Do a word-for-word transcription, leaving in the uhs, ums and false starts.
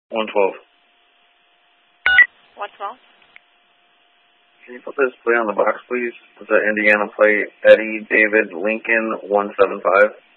one twelve. one twelve. Can you put this plate on the box, please? It's an Indiana plate, Eddie David Lincoln one seven five.